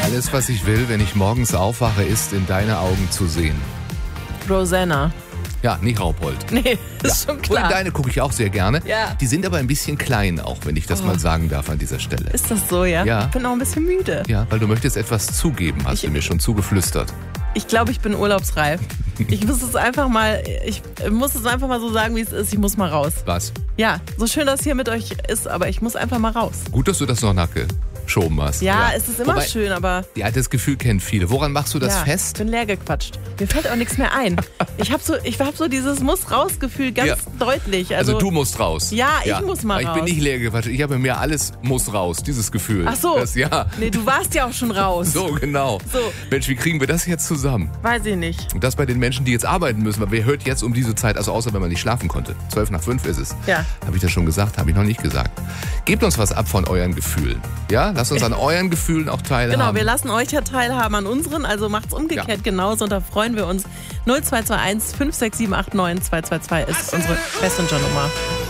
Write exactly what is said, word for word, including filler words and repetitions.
Alles, was ich will, wenn ich morgens aufwache, ist, in deine Augen zu sehen. Rosanna. Ja, nicht Raupold. Nee, ist Ja. schon klar. Und deine gucke ich auch sehr gerne. Ja. Die sind aber ein bisschen klein, auch wenn ich das Oh. mal sagen darf an dieser Stelle. Ist das so, ja? Ja. Ich bin auch ein bisschen müde. Ja, weil du möchtest etwas zugeben, hast Ich- du mir schon zugeflüstert. Ich glaube, ich bin urlaubsreif. Ich muss es einfach mal, ich muss es einfach mal so sagen, wie es ist. Ich muss mal raus. Was? Ja, so schön das hier mit euch ist, aber ich muss einfach mal raus. Gut, dass du das noch nachgeschoben hast. Ja, es ist immer Wobei, schön, aber Ja, das Gefühl kennen viele. Woran machst du das ja, ich fest? bin leer gequatscht. Mir fällt auch nichts mehr ein. Ich habe so, ich hab so dieses Muss-Raus-Gefühl ganz Ja. deutlich. Also, Also, du musst raus. Ja, ich muss mal Aber Ich bin raus. nicht leer gequatscht. Ich habe mir alles muss raus, dieses Gefühl. Ach so. Das, ja. Nee, du warst ja auch schon raus. So, genau. So. Mensch, wie kriegen wir das jetzt zusammen? Weiß ich nicht. Und das bei den Menschen, die jetzt arbeiten müssen. Weil wer hört jetzt um diese Zeit, also außer wenn man nicht schlafen konnte. Zwölf nach fünf ist es. Ja. Habe ich das schon gesagt? Habe ich noch nicht gesagt. Gebt uns was ab von euren Gefühlen. Ja, lasst uns an euren Gefühlen auch teilhaben. Genau, wir lassen euch ja teilhaben an unseren, also macht's umgekehrt Ja. genauso und da freuen wir uns. null zwei zwei eins fünf sechs sieben acht neun zwei zwei zwei ist unsere Messenger-Nummer.